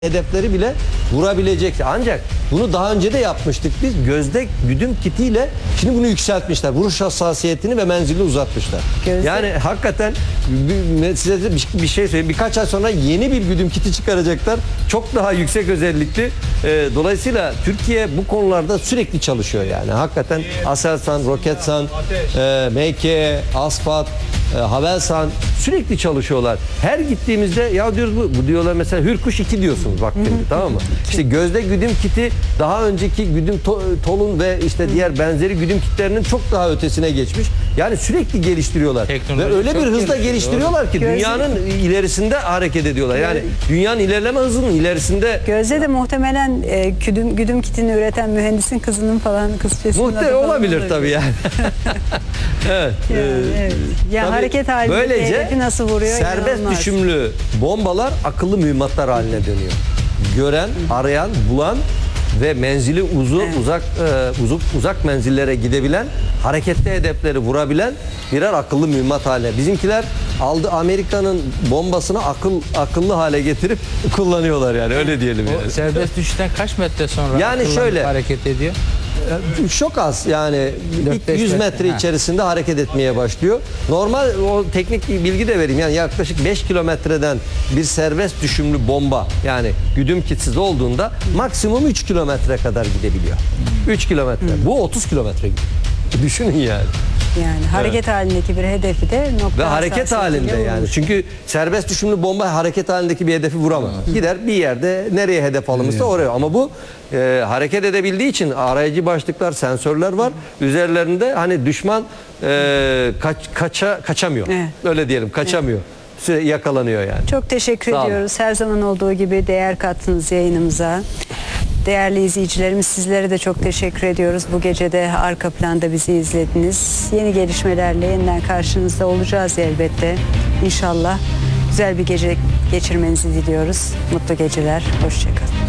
hedefleri bile vurabilecek. Ancak bunu daha önce de yapmıştık biz. Gözde güdüm kitiyle şimdi bunu yükseltmişler. Vuruş hassasiyetini ve menzili uzatmışlar. Yani hakikaten size bir şey söyleyeyim. Birkaç ay sonra yeni bir güdüm kiti çıkaracaklar. Çok daha yüksek özellikli. Dolayısıyla Türkiye bu konularda sürekli çalışıyor yani. Hakikaten Aselsan, Roketsan, MK, Asfat, Havelsan sürekli çalışıyorlar. Her gittiğimizde ya diyoruz bu diyorlar mesela Hürkuş 2 diyorsunuz bak şimdi, tamam mı? İşte gözde güdüm kiti daha önceki güdüm tolun ve işte diğer benzeri güdüm kitlerinin çok daha ötesine geçmiş. Yani sürekli geliştiriyorlar. Teknoloji ve öyle bir hızla geliştiriyorlar ki Gözde, dünyanın ilerisinde hareket ediyorlar. Yani dünyanın ilerleme hızının ilerisinde. Gözde de muhtemelen güdüm kitini üreten mühendisin kızının falan kızcağızının olabilir tabii yani. Evet. Evet. Ya hareket halinde hedefi nasıl vuruyor? Serbest İnanılmaz. düşümlü bombalar akıllı mühimmatlar haline dönüyor. Gören, arayan, bulan ve menzili uzak menzillere gidebilen, hareketli hedefleri vurabilen birer akıllı mühimmat haline. Bizimkiler aldı Amerika'nın bombasını akıllı hale getirip kullanıyorlar yani, öyle diyelim yani. O serbest düşüşten kaç metre sonra Yani şöyle hareket ediyor? Çok az yani ilk 100 metre içerisinde hareket etmeye başlıyor. Normal o teknik bilgi de vereyim. Yani yaklaşık 5 kilometreden bir serbest düşümlü bomba yani güdüm kitsiz olduğunda maksimum 3 kilometre kadar gidebiliyor. 3 kilometre. Bu 30 kilometre gidiyor. Düşünün yani. Yani hareket halindeki bir hedefi de nokta ve hareket halinde yani. Çünkü serbest düşümlü bomba hareket halindeki bir hedefi vuramaz. Gider bir yerde nereye hedef alınmışsa oraya. Ama bu hareket edebildiği için arayıcı başlıklar, sensörler var. Üzerlerinde hani düşman kaçamıyor. Evet. Öyle diyelim, kaçamıyor. Sürekli yakalanıyor yani. Çok teşekkür Sağ olun. ediyoruz. Her zaman olduğu gibi değer kattınız yayınımıza. Değerli izleyicilerimiz, sizlere de çok teşekkür ediyoruz. Bu gece de arka planda bizi izlediniz. Yeni gelişmelerle yeniden karşınızda olacağız elbette. İnşallah güzel bir gece geçirmenizi diliyoruz. Mutlu geceler, hoşça kalın.